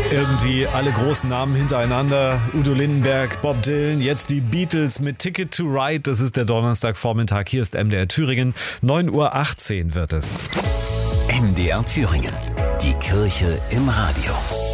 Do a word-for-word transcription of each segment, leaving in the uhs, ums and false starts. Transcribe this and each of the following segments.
Irgendwie alle großen Namen hintereinander. Udo Lindenberg, Bob Dylan, jetzt die Beatles mit Ticket to Ride. Das ist der Donnerstagvormittag. Hier ist M D R Thüringen. neun Uhr achtzehn wird es. M D R Thüringen. Die Kirche im Radio.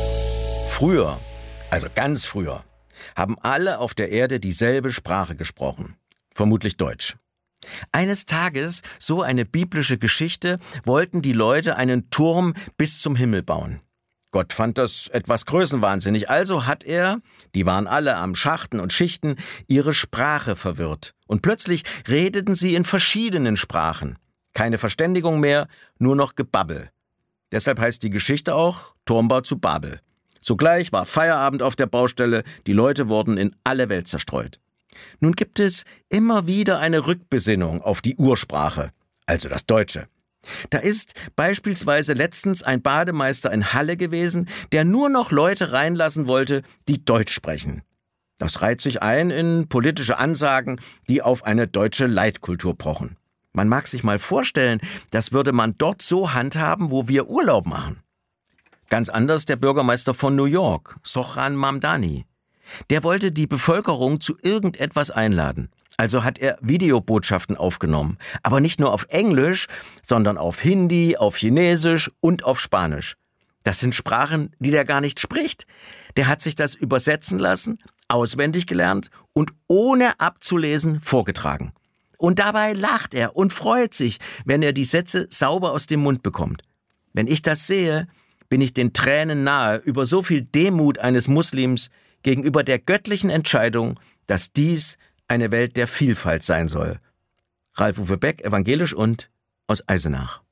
Früher, also ganz früher, haben alle auf der Erde dieselbe Sprache gesprochen. Vermutlich Deutsch. Eines Tages, so eine biblische Geschichte, wollten die Leute einen Turm bis zum Himmel bauen. Gott fand das etwas größenwahnsinnig, also hat er, die waren alle am Schachten und Schichten, ihre Sprache verwirrt. Und plötzlich redeten sie in verschiedenen Sprachen. Keine Verständigung mehr, nur noch Gebabbel. Deshalb heißt die Geschichte auch Turmbau zu Babel. Sogleich war Feierabend auf der Baustelle, die Leute wurden in alle Welt zerstreut. Nun gibt es immer wieder eine Rückbesinnung auf die Ursprache, also das Deutsche. Da ist beispielsweise letztens ein Bademeister in Halle gewesen, der nur noch Leute reinlassen wollte, die Deutsch sprechen. Das reiht sich ein in politische Ansagen, die auf eine deutsche Leitkultur pochen. Man mag sich mal vorstellen, das würde man dort so handhaben, wo wir Urlaub machen. Ganz anders der Bürgermeister von New York, Zohran Mamdani. Der wollte die Bevölkerung zu irgendetwas einladen. Also hat er Videobotschaften aufgenommen. Aber nicht nur auf Englisch, sondern auf Hindi, auf Chinesisch und auf Spanisch. Das sind Sprachen, die der gar nicht spricht. Der hat sich das übersetzen lassen, auswendig gelernt und ohne abzulesen vorgetragen. Und dabei lacht er und freut sich, wenn er die Sätze sauber aus dem Mund bekommt. Wenn ich das sehe, bin ich den Tränen nahe über so viel Demut eines Muslims gegenüber der göttlichen Entscheidung, dass dies eine Welt der Vielfalt sein soll. Ralf-Uwe Beck, evangelisch und aus Eisenach.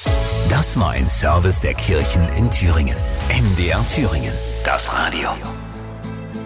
Das war ein Service der Kirchen in Thüringen. M D R Thüringen. Das Radio.